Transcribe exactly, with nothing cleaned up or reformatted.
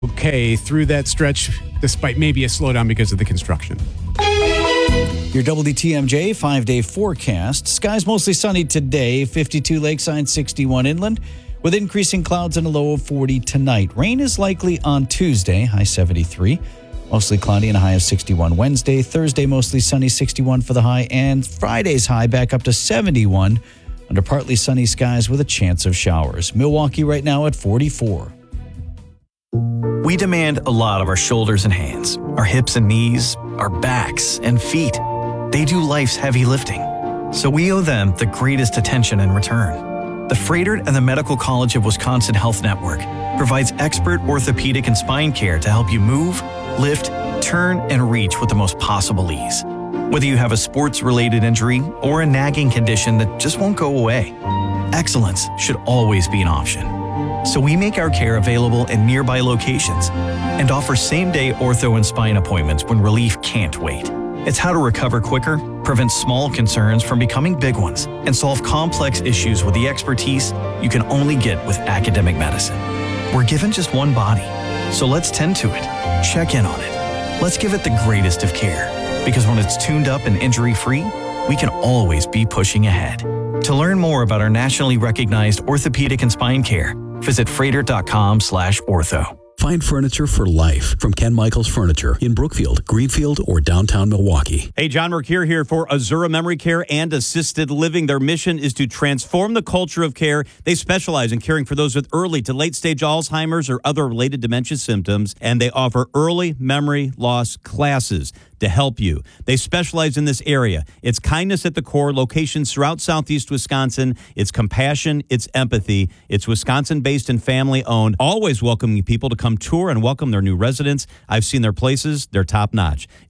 Okay, through that stretch, despite maybe a slowdown because of the construction. Your W T M J five-day forecast. Skies mostly sunny today, fifty-two lakeside, sixty-one inland, with increasing clouds and a low of forty tonight. Rain is likely on Tuesday, high seventy-three. Mostly cloudy and a high of sixty-one. Wednesday, Thursday, mostly sunny, sixty-one for the high. And Friday's high back up to seventy-one under partly sunny skies with a chance of showers. Milwaukee right now at forty-four. We demand a lot of our shoulders and hands, our hips and knees, our backs and feet. They do life's heavy lifting, so we owe them the greatest attention in return. The Froedtert and the Medical College of Wisconsin Health Network provides expert orthopedic and spine care to help you move, lift, turn, and reach with the most possible ease. Whether you have a sports-related injury or a nagging condition that just won't go away, excellence should always be an option. So we make our care available in nearby locations and offer same-day ortho and spine appointments when relief can't wait. It's how to recover quicker, prevent small concerns from becoming big ones, and solve complex issues with the expertise you can only get with academic medicine. We're given just one body, so let's tend to it, check in on it. Let's give it the greatest of care, because when it's tuned up and injury-free, we can always be pushing ahead. To learn more about our nationally recognized orthopedic and spine care, visit froedtert.com slash ortho. Find furniture for life from Ken Michaels Furniture in Brookfield, Greenfield, or downtown Milwaukee. Hey, John Mercure here for Azura Memory Care and Assisted Living. Their mission is to transform the culture of care. They specialize in caring for those with early to late-stage Alzheimer's or other related dementia symptoms, and they offer early memory loss classes to help you. They specialize in this area. It's kindness at the core, locations throughout southeast Wisconsin. It's compassion, it's empathy. It's Wisconsin-based and family-owned, always welcoming people to come tour and welcome their new residents. I've seen their places. They're top-notch.